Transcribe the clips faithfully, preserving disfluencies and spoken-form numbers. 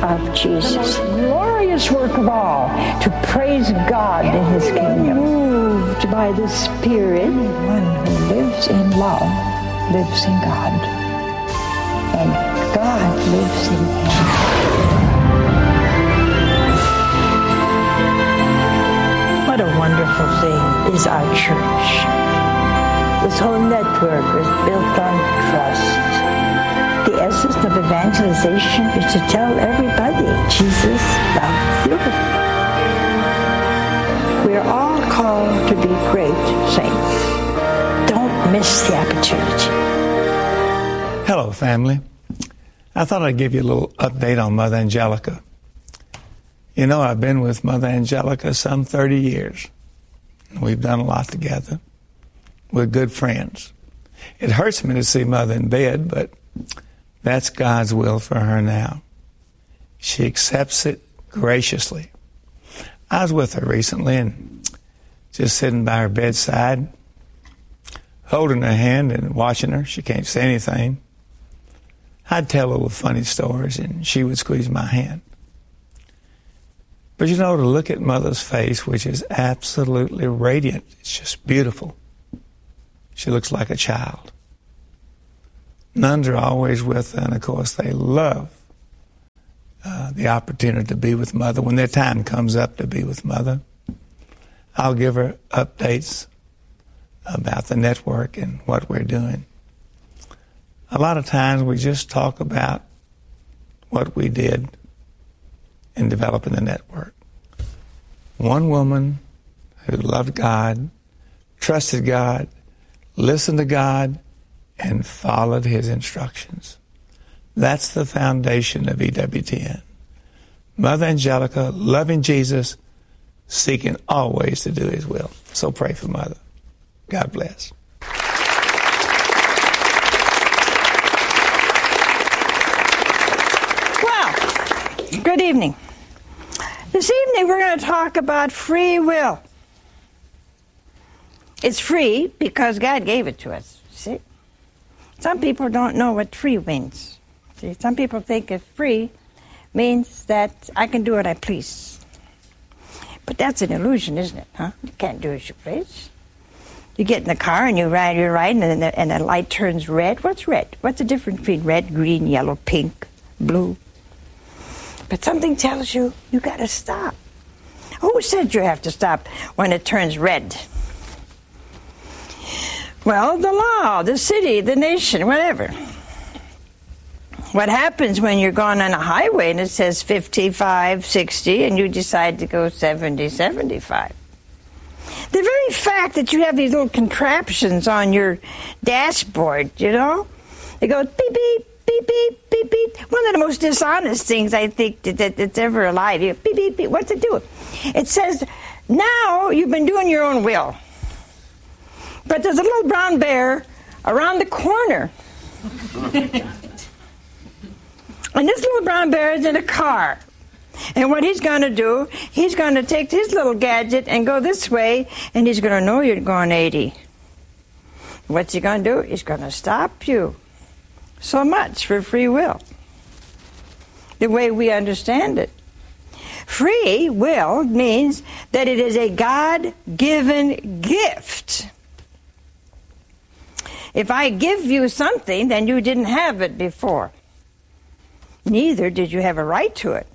of Jesus. The most glorious work of all, to praise God in His kingdom. Moved by the Spirit, anyone who lives in love lives in God, and God lives in him. What a wonderful thing is our church. This whole network is built on trust. The essence of evangelization is to tell everybody Jesus loves you. We are all called to be great saints. Don't miss the opportunity. Hello, family. I thought I'd give you a little update on Mother Angelica. You know, I've been with Mother Angelica some thirty years. We've done a lot together. We're good friends. It hurts me to see Mother in bed, but that's God's will for her now. She accepts it graciously. I was with her recently and just sitting by her bedside, holding her hand and watching her. She can't say anything. I'd tell little funny stories and she would squeeze my hand. But you know, to look at Mother's face, which is absolutely radiant, it's just beautiful. She looks like a child. Nuns are always with her, and of course they love uh, the opportunity to be with Mother. When their time comes up to be with Mother, I'll give her updates about the network and what we're doing. A lot of times we just talk about what we did in developing the network. One woman who loved God, trusted God, listened to God, and followed His instructions. That's the foundation of E W T N. Mother Angelica, loving Jesus, seeking always to do His will. So pray for Mother. God bless. Well, good evening. This evening we're going to talk about free will. It's free because God gave it to us. See? Some people don't know what free means. See, some people think if free means that I can do what I please. But that's an illusion, isn't it? Huh? You can't do as you please. You get in the car and you ride, you're riding, and the, and the light turns red. What's red? What's the difference between red, green, yellow, pink, blue? But something tells you you got to stop. Who said you have to stop when it turns red? Well, the law, the city, the nation, whatever. What happens when you're going on a highway and it says fifty-five, sixty, and you decide to go seventy, seventy-five? The very fact that you have these little contraptions on your dashboard, you know, it goes beep, beep, beep, beep, beep, beep. One of the most dishonest things I think that, that, that's ever alive. You go, beep, beep, beep. What's it do? It says, now you've been doing your own will. But there's a little brown bear around the corner. And this little brown bear is in a car. And what he's going to do, he's going to take his little gadget and go this way, and he's going to know you're going eighty. What's he going to do? He's going to stop you. So much for free will, the way we understand it. Free will means that it is a God-given gift. If I give you something, then you didn't have it before. Neither did you have a right to it.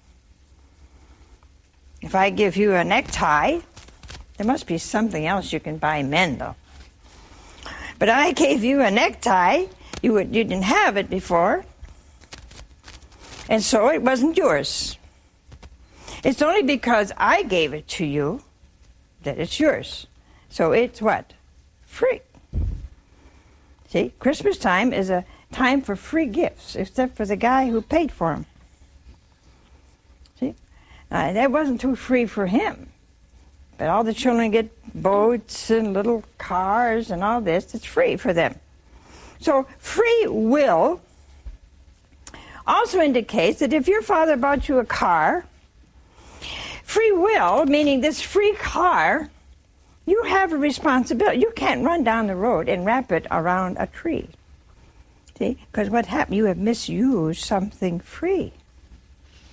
If I give you a necktie, there must be something else you can buy men, though. But I gave you a necktie, you, would, you didn't have it before, and so it wasn't yours. It's only because I gave it to you that it's yours. So it's what? Free. See, Christmas time is a time for free gifts, except for the guy who paid for them. See, uh, that wasn't too free for him. But all the children get boats and little cars and all this. It's free for them. So free will also indicates that if your father bought you a car, free will, meaning this free car, you have a responsibility. You can't run down the road and wrap it around a tree. See? Because what happened? You have misused something free.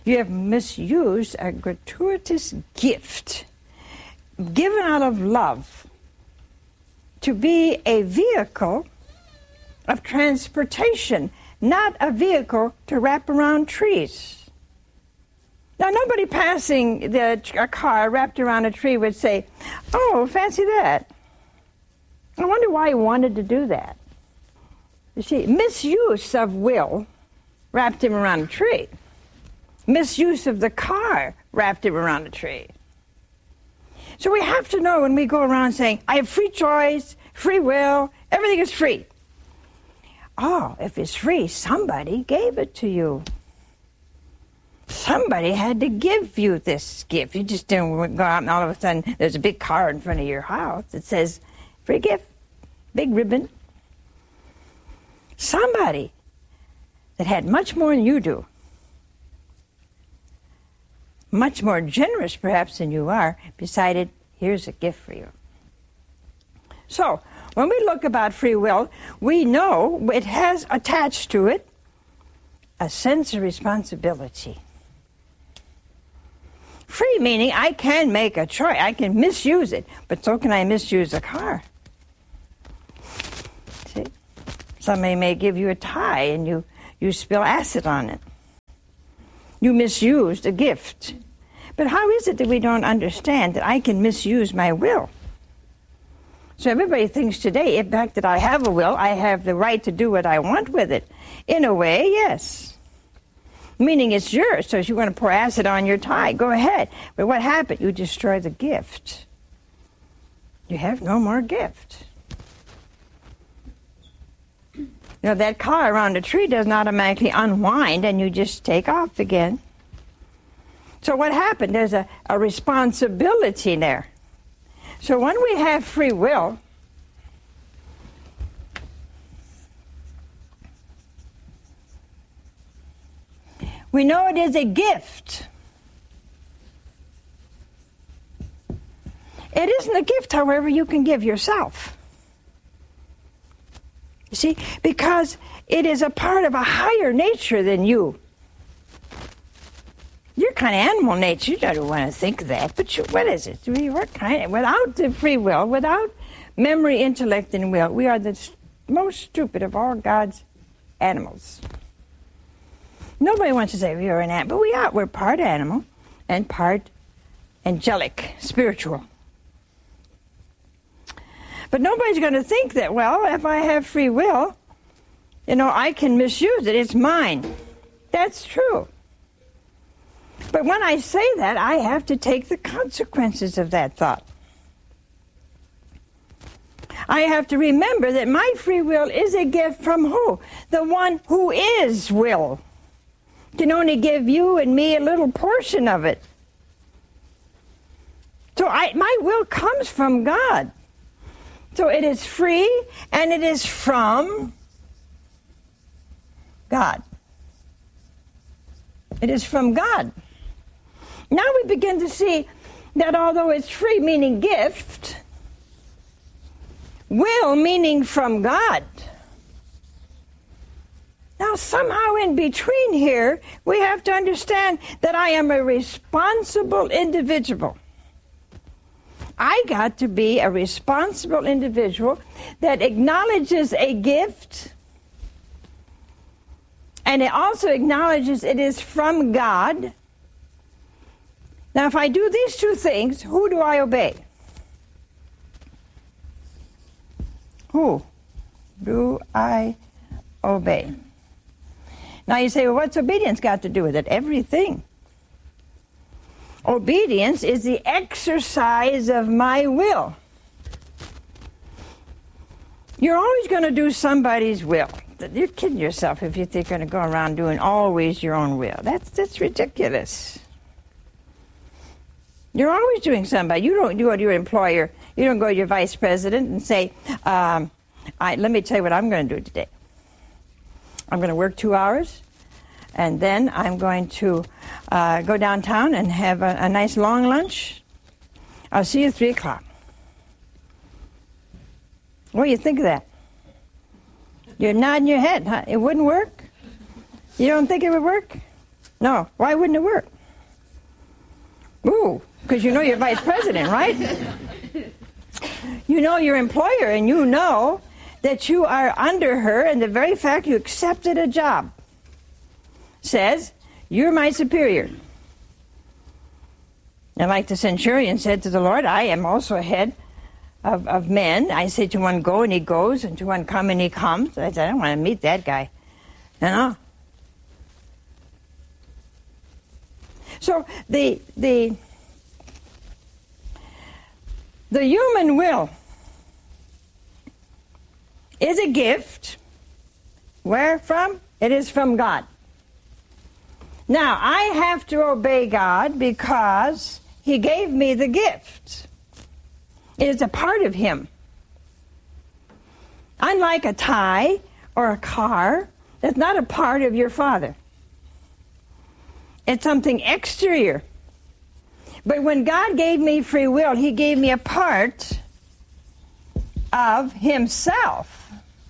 You have misused a gratuitous gift given out of love to be a vehicle of transportation, not a vehicle to wrap around trees. Now, nobody passing the, a car wrapped around a tree would say, "Oh, fancy that. I wonder why he wanted to do that." You see, misuse of will wrapped him around a tree. Misuse of the car wrapped him around a tree. So we have to know when we go around saying, "I have free choice, free will, everything is free." Oh, if it's free, somebody gave it to you. Somebody had to give you this gift. You just didn't go out and all of a sudden there's a big car in front of your house that says, "Free gift," big ribbon. Somebody that had much more than you do, much more generous perhaps than you are, decided, "Here's a gift for you." So, when we look about free will, we know it has attached to it a sense of responsibility. Free meaning I can make a choice. I can misuse it, but so can I misuse a car. See? Somebody may give you a tie and you, you spill acid on it. You misused a gift. But how is it that we don't understand that I can misuse my will? So everybody thinks today, in fact, that I have a will, I have the right to do what I want with it. In a way, yes. Meaning it's yours, so if you want to pour acid on your tie, go ahead. But what happened? You destroy the gift. You have no more gift. You know, that car around a tree doesn't automatically unwind and you just take off again. So what happened? There's a, a responsibility there. So when we have free will, we know it is a gift. It isn't a gift, however, you can give yourself. You see, because it is a part of a higher nature than you. You're kind of animal nature. You don't want to think that, but you, what is it? We are kind of, without the free will, without memory, intellect, and will, we are the most stupid of all God's animals. Nobody wants to say we are an animal, but we are. We're part animal and part angelic, spiritual. But nobody's going to think that, well, if I have free will, you know, I can misuse it. It's mine. That's true. But when I say that, I have to take the consequences of that thought. I have to remember that my free will is a gift from who? The one who is will. Can only give you and me a little portion of it. So I, my will comes from God. So it is free and it is from God. It is from God. Now we begin to see that although it's free, meaning gift, will, meaning from God. Now somehow in between here, we have to understand that I am a responsible individual. I got to be a responsible individual that acknowledges a gift, and it also acknowledges it is from God. Now, if I do these two things, who do I obey? Who do I obey? Now you say, well, what's obedience got to do with it? Everything. Obedience is the exercise of my will. You're always going to do somebody's will. You're kidding yourself if you think you're going to go around doing always your own will. That's that's ridiculous. You're always doing somebody. You don't go to your employer. You don't go to your vice president and say, um, I, let me tell you what I'm going to do today. I'm going to work two hours, and then I'm going to uh, go downtown and have a, a nice long lunch. I'll see you at three o'clock. What do you think of that? You're nodding your head, huh? It wouldn't work? You don't think it would work? No. Why wouldn't it work? Ooh, because you know you're vice president, right? You know your employer, and you know that you are under her, and the very fact you accepted a job says, you're my superior. And like the centurion said to the Lord, I am also head of, of men. I say to one, go, and he goes, and to one, come, and he comes. I said, I don't want to meet that guy. You know? So the the the human will is a gift. Where from? It is from God. Now, I have to obey God because He gave me the gift. It is a part of Him. Unlike a tie or a car, that's not a part of your Father. It's something exterior. But when God gave me free will, He gave me a part of Himself.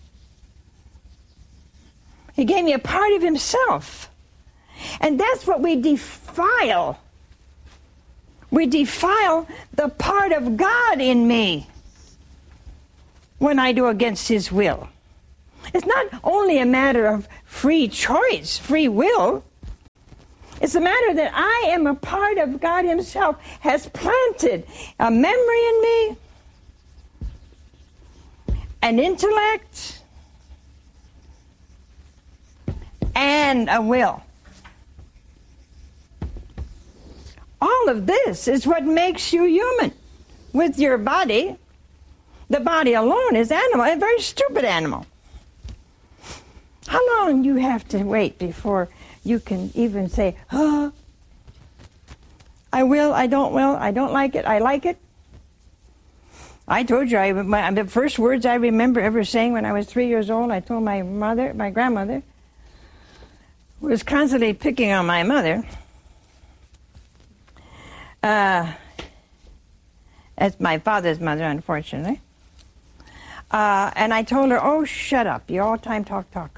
He gave me a part of Himself. And that's what we defile. We defile the part of God in me when I do against His will. It's not only a matter of free choice, free will. It's a matter that I am a part of God Himself, has planted a memory in me, an intellect, and a will. All of this is what makes you human. With your body, the body alone is animal, a very stupid animal. How long do you have to wait before you can even say, oh, I will, I don't will, I don't like it, I like it? I told you, I, my, the first words I remember ever saying when I was three years old, I told my mother, my grandmother, who was constantly picking on my mother, uh, as my father's mother, unfortunately, uh, and I told her, oh, shut up, you all time talk, talk.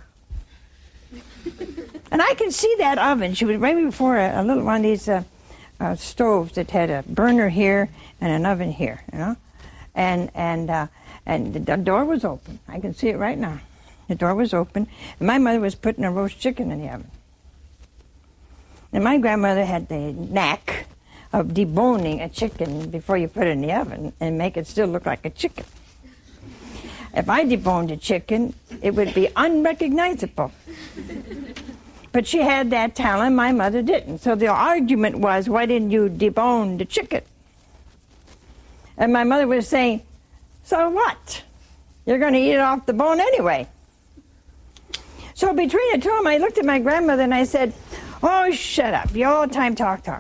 And I can see that oven. She was right before a, a little one of these uh, uh, stoves that had a burner here and an oven here, you know. And and uh, and the, the door was open. I can see it right now. The door was open, and my mother was putting a roast chicken in the oven. And my grandmother had the knack of deboning a chicken before you put it in the oven and make it still look like a chicken. If I deboned a chicken, it would be unrecognizable. But she had that talent, my mother didn't. So the argument was, why didn't you debone the chicken? And my mother was saying, so what? You're going to eat it off the bone anyway. So between the two of them, I looked at my grandmother and I said, oh, shut up. You all the time talk, talk.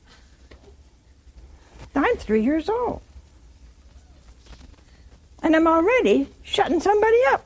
I'm three years old. And I'm already shutting somebody up.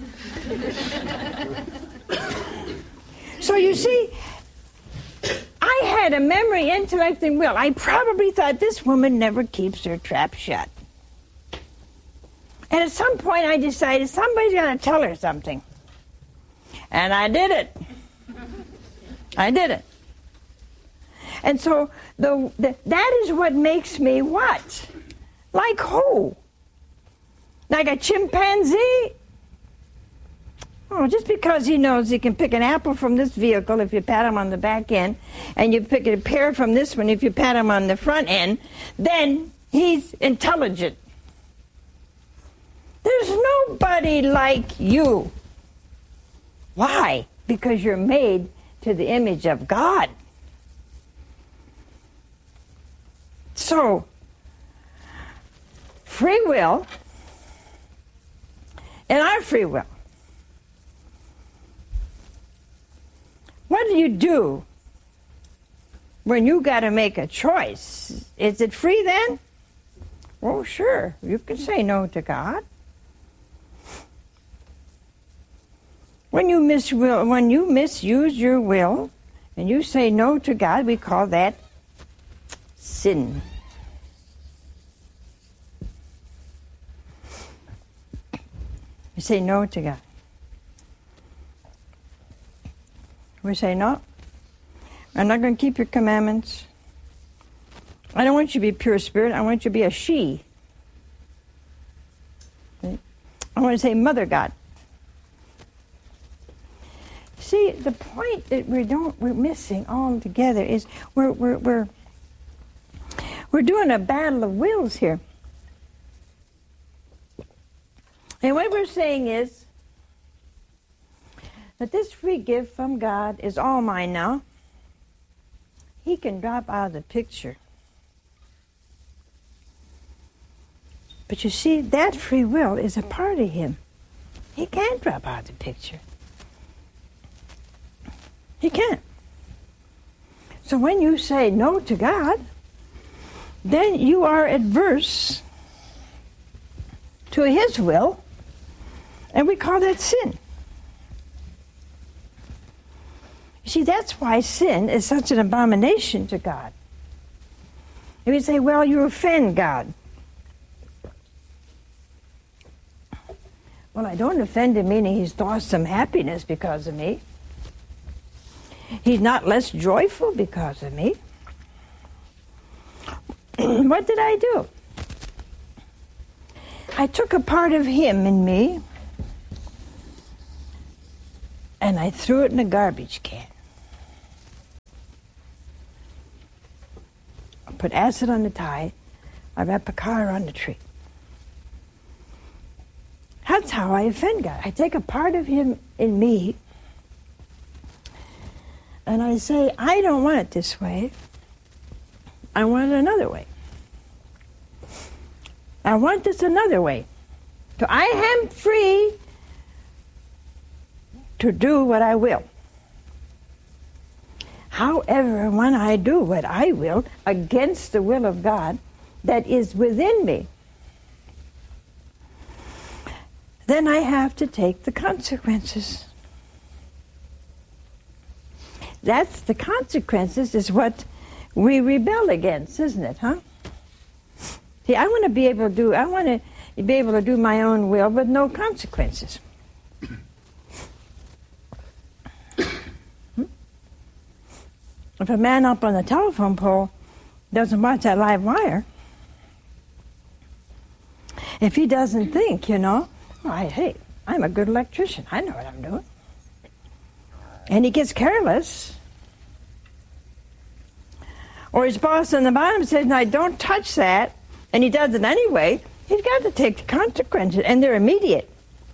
So you see, I had a memory, intellect, and will. I probably thought this woman never keeps her trap shut. And at some point I decided somebody's got to tell her something. And I did it. I did it. And so the, the that is what makes me what? Like who? Like a chimpanzee? Oh, just because he knows he can pick an apple from this vehicle if you pat him on the back end, and you pick a pear from this one if you pat him on the front end, then he's intelligent. There's nobody like you. Why? Because you're made to the image of God. So, free will, and our free will. What do you do when you got to make a choice? Is it free then? Well, sure. You can say no to God. When you miswill, when you misuse your will and you say no to God, we call that sin. You say no to God. We say no. I'm not going to keep your commandments. I don't want you to be pure spirit. I want you to be a she. I want to say Mother God. See, the point that we don't we're missing altogether is we're we're we're we're doing a battle of wills here. And what we're saying is that this free gift from God is all mine now. He can drop out of the picture. But you see, that free will is a part of him. He can't drop out of the picture. He can't. So when you say no to God, then you are adverse to his will, and we call that sin. You see, that's why sin is such an abomination to God. If you say, well, you offend God. Well, I don't offend him, meaning he's lost some happiness because of me. He's not less joyful because of me. What did I do? I took a part of him in me and I threw it in a garbage can. I put acid on the tie. I wrap a car around the tree. That's how I offend God. I take a part of him in me and I say, I don't want it this way. I want it another way. I want this another way. So I am free to do what I will. However, when I do what I will against the will of God that is within me, then I have to take the consequences. That's the consequences is what we rebel against, isn't it, huh? See, I want to be able to do, I want to be able to do my own will with no consequences. hmm? If a man up on the telephone pole doesn't watch that live wire, if he doesn't think, you know, I, hey, I'm a good electrician. I know what I'm doing. And he gets careless. Or his boss on the bottom says, no, don't touch that. And he does it anyway. He's got to take the consequences. And they're immediate.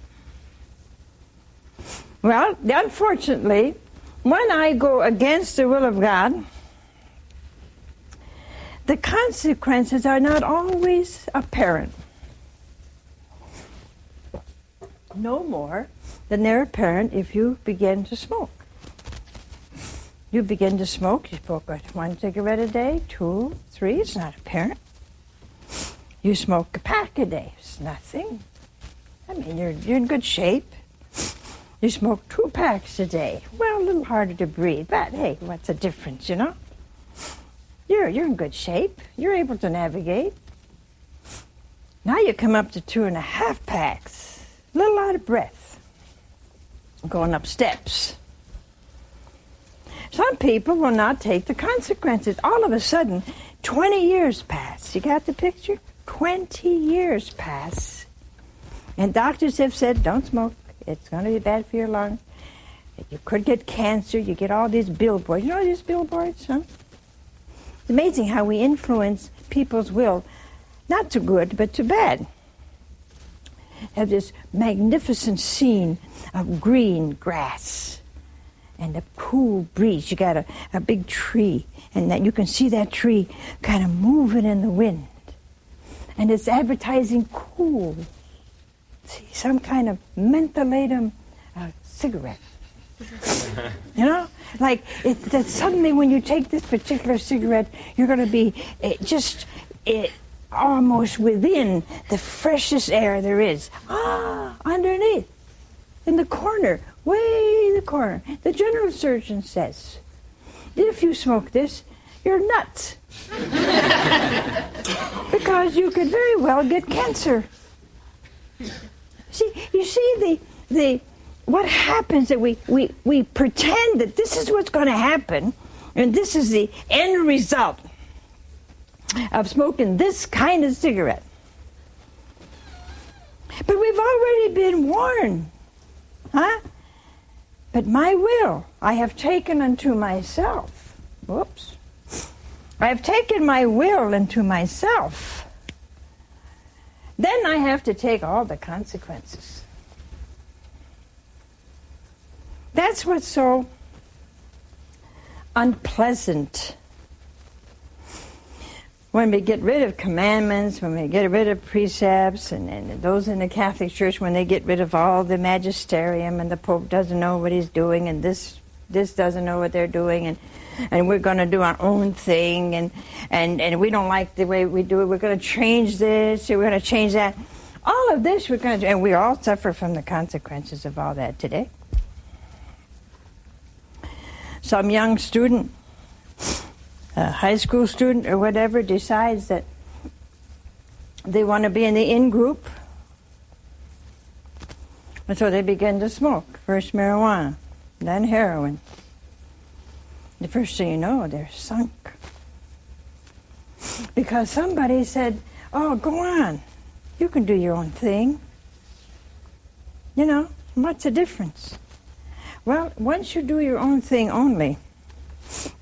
Well, unfortunately, when I go against the will of God, the consequences are not always apparent. No more than they're apparent if you begin to smoke. You begin to smoke, you smoke one cigarette a day, two, three, it's not apparent. You smoke a pack a day, it's nothing. I mean, you're, you're in good shape. You smoke two packs a day. Well, a little harder to breathe, but hey, what's the difference, you know? You're, you're in good shape. You're able to navigate. Now you come up to two and a half packs. A little out of breath, going up steps. Some people will not take the consequences. All of a sudden, twenty years pass. You got the picture? twenty years pass. And doctors have said, don't smoke. It's going to be bad for your lungs. You could get cancer. You get all these billboards. You know these billboards, huh? It's amazing how we influence people's will, not to good, but to bad. Have this magnificent scene of green grass and a cool breeze. You got a, a big tree, and that you can see that tree kind of moving in the wind. And it's advertising cool. See, some kind of mentholatum uh, cigarette. You know? Like, it, that suddenly when you take this particular cigarette, you're going to be uh, just... Uh, almost within the freshest air there is. Ah, underneath, in the corner, way in the corner. The general surgeon says, if you smoke this, you're nuts. Because you could very well get cancer. See, you see the the what happens that we, we, we pretend that this is what's going to happen, And this is the end result of smoking this kind of cigarette. But we've already been warned, huh? But my will I have taken unto myself. Whoops. I have taken my will into myself. Then I have to take all the consequences. That's what's so unpleasant. When we get rid of commandments, when we get rid of precepts, and, and those in the Catholic Church, when they get rid of all the magisterium, and the Pope doesn't know what he's doing, and this this doesn't know what they're doing, and, and we're going to do our own thing, and, and, and we don't like the way we do it, we're going to change this, or we're going to change that. All of this we're going to do, and we all suffer from the consequences of all that today. Some young student, a high school student or whatever, decides that they want to be in the in-group, and so they begin to smoke. First marijuana, then heroin. The first thing you know, they're sunk. Because somebody said, oh, go on, you can do your own thing. You know, what's the difference? Well, once you do your own thing only,